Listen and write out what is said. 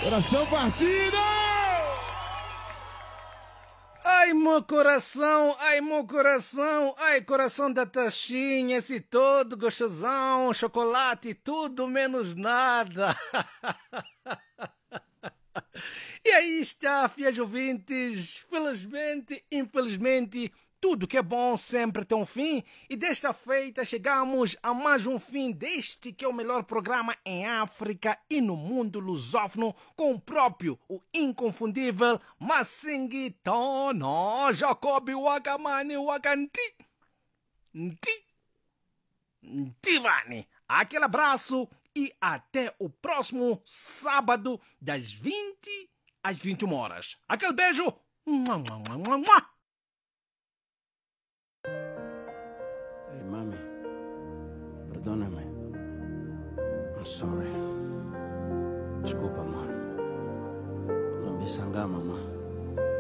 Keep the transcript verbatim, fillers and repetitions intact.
Coração partido! Ai, meu coração, ai, meu coração, ai, coração da taxinha, esse todo gostosão, chocolate, tudo menos nada. E aí está, fiéis ouvintes, felizmente, infelizmente, tudo que é bom sempre tem um fim, e desta feita chegamos a mais um fim deste que é o melhor programa em África e no mundo lusófono, com o próprio, o inconfundível Masingi Tono Jacob Wakamani Wakanti Nti Ntivani. Aquele abraço e até o próximo sábado das vinte às vinte e uma horas. Aquele beijo. Mua, mua, mua, mua, mua. Hey, mami, perdóname. I'm sorry. Desculpa, mano. Não me sangama, mano.